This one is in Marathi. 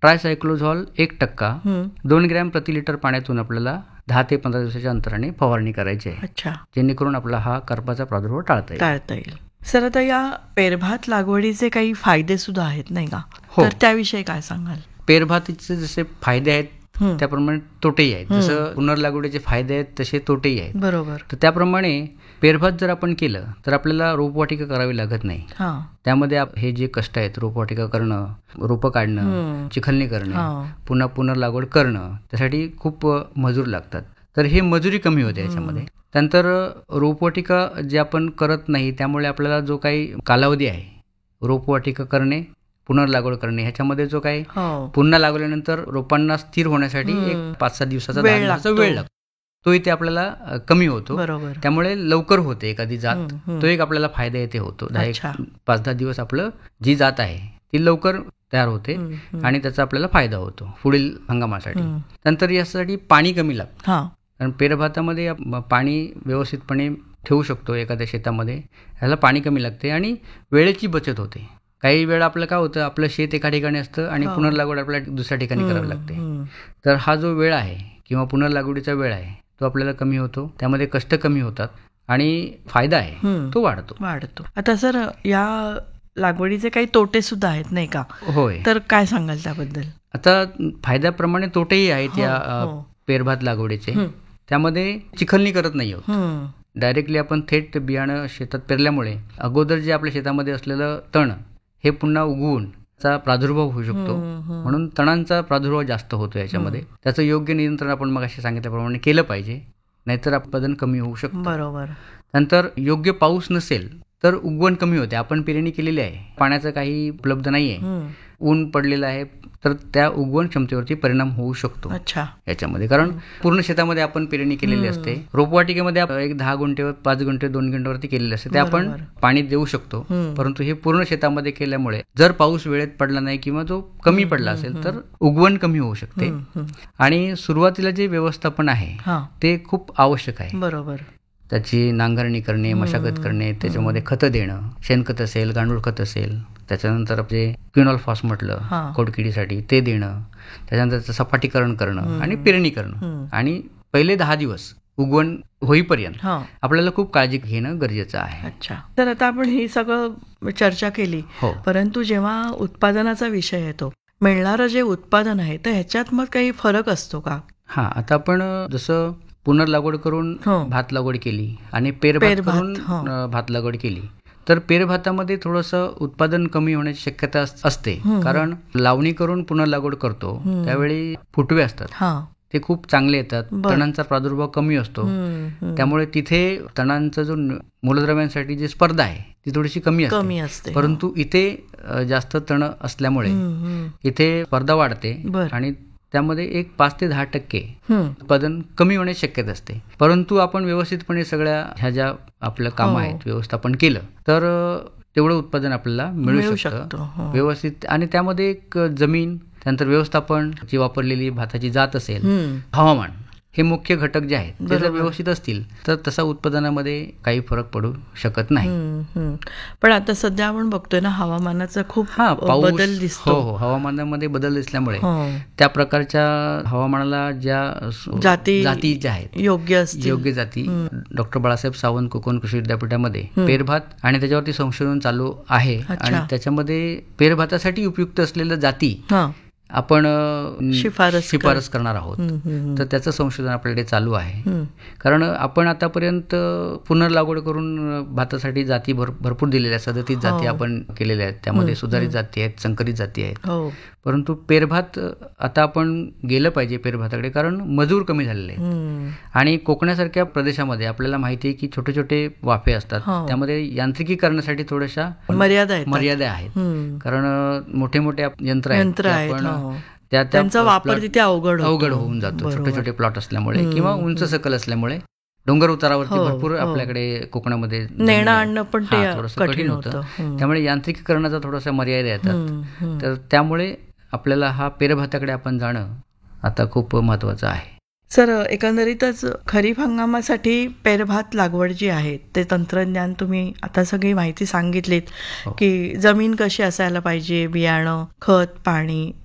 ट्रायसायक्लोझॉल 1% 2 ग्रॅम प्रति लिटर पाण्यातून आपल्याला 10 ते 15 दिवसाच्या अंतराने फवारणी करायची आहे. अच्छा. जेणेकरून आपला हा करपाचा प्रादुर्भाव टाळता येईल. सर, आता या पेरभात लागवडीचे काही फायदे सुद्धा आहेत नाही का? हो. तर त्याविषयी काय सांगाल? पेरभातीचे जसे फायदे आहेत त्याप्रमाणे तोटेही आहेत. जसं पुनर्लागवडीचे फायदे आहेत तसे तोटेही आहेत. बरोबर. तर त्याप्रमाणे पेरभात जर आपण केलं तर आपल्याला रोपवाटिका करावी लागत नाही. त्यामध्ये हे जे कष्ट आहेत, रोपवाटिका करणं, रोपं काढणं, चिखलणी करणं, पुन्हा पुनर्लागवड करणं, त्यासाठी खूप मजूर लागतात. तर हे मजुरी कमी होते याच्यामध्ये. त्यानंतर रोपवाटिका जे आपण करत नाही त्यामुळे आपल्याला जो काही कालावधी आहे रोपवाटिका करणे, पुनर्लागवड करणे, ह्याच्यामध्ये जो काही पुन्हा लागवल्यानंतर रोपांना स्थिर होण्यासाठी एक 5-7 दिवसाचा वेळ लागतो, तो इथे आपल्याला कमी होतो. त्यामुळे लवकर होते एखादी जात. तो एक आपल्याला फायदा इथे होतो. 5-10 दिवस आपलं जी जात आहे ती लवकर तयार होते आणि त्याचा आपल्याला फायदा होतो पुढील हंगामासाठी. नंतर यासाठी पाणी कमी लागतं, कारण पेरभातामध्ये पाणी व्यवस्थितपणे ठेवू शकतो एखाद्या शेतामध्ये. ह्याला पाणी कमी लागते आणि वेळेची बचत होते. काही वेळा आपलं काय होतं, आपलं शेत एका ठिकाणी असतं आणि पुनर्लागवड आपल्याला दुसऱ्या ठिकाणी करावी लागते. तर हा जो वेळ आहे किंवा पुनर्लागवडीचा वेळ आहे तो आपल्याला कमी होतो. त्यामध्ये कष्ट कमी होतात आणि फायदा आहे तो वाढतो. आता सर, या लागवडीचे काही तोटे सुद्धा आहेत नाही का? होय. तर काय सांगाल त्याबद्दल? आता फायद्याप्रमाणे तोटेही आहेत या पेरभात लागवडीचे. त्यामध्ये चिखलणी करत नाही आहोत. डायरेक्टली आपण थेट बियाणं शेतात पेरल्यामुळे अगोदर जे आपल्या शेतामध्ये असलेलं तण हे पुन्हा उगवून त्याचा प्रादुर्भाव होऊ शकतो. म्हणून तणांचा प्रादुर्भाव जास्त होतो याच्यामध्ये. त्याचं योग्य नियंत्रण आपण मग असे सांगितल्याप्रमाणे केलं पाहिजे, नाहीतर उत्पादन कमी होऊ शकतं. बरोबर. नंतर योग्य पाऊस नसेल तर उगवण कमी होते. आपण पेरणी केलेली आहे, पाण्याचं काही उपलब्ध नाहीये, ऊन पडलेलं आहे, तर त्या उगवण क्षमतेवरती परिणाम होऊ शकतो याच्यामध्ये. कारण पूर्ण शेतामध्ये आपण पेरणी केलेली असते. रोपवाटिकेमध्ये एक 10 गुंठे 5 गुंठे 2 गुंठेवरती केलेले असते, ते आपण पाणी देऊ शकतो. परंतु हे पूर्ण शेतामध्ये केल्यामुळे जर पाऊस वेळेत पडला नाही किंवा जो कमी पडला असेल तर उगवण कमी होऊ शकते. आणि सुरुवातीला जे व्यवस्थापन आहे ते खूप आवश्यक आहे. बरोबर. त्याची नांगरणी करणे, मशागत करणे, त्याच्यामध्ये खतं देणं, शेणखत असेल, गांडूळ खत असेल, त्याच्यानंतर जे क्विनॉल-फॉस म्हटलं खोडकिडीसाठी ते देणं, त्याच्यानंतर त्याचं सपाटीकरण करणं आणि पेरणी करणं. आणि पहिले 10 दिवस उगवण होईपर्यंत आपल्याला खूप काळजी घेणं गरजेचं आहे. अच्छा. तर आता आपण ही सगळं चर्चा केली, परंतु जेव्हा उत्पादनाचा विषय येतो, मिळणारं जे उत्पादन आहे तर ह्याच्यात मग काही फरक असतो का? आता आपण जसं पुनर्लागवड करून भात लागवड केली आणि पेरभात करून भात लागवड केली, तर पेरभातामध्ये थोडंसं उत्पादन कमी होण्याची शक्यता असते. कारण लावणी करून पुनर्लागवड करतो त्यावेळी फुटवे असतात, ते खूप चांगले येतात. तणांचा प्रादुर्भाव कमी असतो, त्यामुळे तिथे तणांचा जो मूलद्रव्यांसाठी जी स्पर्धा आहे ती थोडीशी कमी असते. परंतु इथे जास्त तण असल्यामुळे इथे स्पर्धा वाढते आणि त्यामध्ये एक 5 ते 10% उत्पादन कमी होण्याची शक्यता असते. परंतु आपण व्यवस्थितपणे सगळ्या ह्या ज्या आपलं काम आहेत व्यवस्थापन केलं तर तेवढं उत्पादन आपल्याला मिळू शकतं व्यवस्थित. आणि त्यामध्ये एक जमीन, त्यानंतर व्यवस्थापन, जी वापरलेली भाताची जात असेल, हवामान, हे मुख्य घटक जे आहेत ते जर व्यवस्थित असतील तर तसा उत्पादनामध्ये काही फरक पडू शकत नाही. पण आता सध्या आपण बघतोय ना, हवामानाचा खूप बदल दिसतो. हवामानामध्ये बदल दिसल्यामुळे त्या प्रकारच्या हवामानाला ज्या जाती ज्या आहेत योग्य जाती, डॉक्टर बाळासाहेब सावंत कोकण कृषी विद्यापीठामध्ये पेरभात आणि त्याच्यावरती संशोधन चालू आहे. आणि त्याच्यामध्ये पेरभातासाठी उपयुक्त असलेल्या जाती आपण शिफारस करणार आहोत. तर त्याचं संशोधन आपल्याकडे चालू आहे. कारण आपण आतापर्यंत पुनर्लागवड करून भातासाठी जाती भरपूर दिलेल्या आहेत, 37 जाती आपण केलेल्या आहेत. त्यामध्ये सुधारित जाती आहेत, संकरित जाती आहेत. परंतु पेरभात आता आपण गेलं पाहिजे पेरभाताकडे, कारण मजूर कमी झालेले आहेत. आणि कोकणासारख्या प्रदेशामध्ये आपल्याला माहिती आहे की छोटे छोटे वाफे असतात, त्यामध्ये यांत्रिकीकरणासाठी थोड्याशा मर्यादा आहेत. कारण मोठे मोठे यंत्र आहेत, त्यांचा वापर तिथे अवघड होऊन जातो छोटे छोटे प्लॉट असल्यामुळे किंवा उंच सकल असल्यामुळे. डोंगर उतारावरती भरपूर आपल्याकडे कोकणामध्ये नेणं आणणं पण थोडंसं कठीण होतं. त्यामुळे यांत्रिकीकरणाचा थोडासा मर्यादा येतात. तर त्यामुळे आपल्याला हा पेरभाताकडे आपण जाणं आता खूप महत्वाचं आहे. सर, एकंदरीतच खरीप हंगामासाठी पेरभात लागवड जी आहे ते तंत्रज्ञान तुम्ही आता सगळी माहिती सांगितलीत की जमीन कशी असायला पाहिजे, बियाणं, खत, पाणी,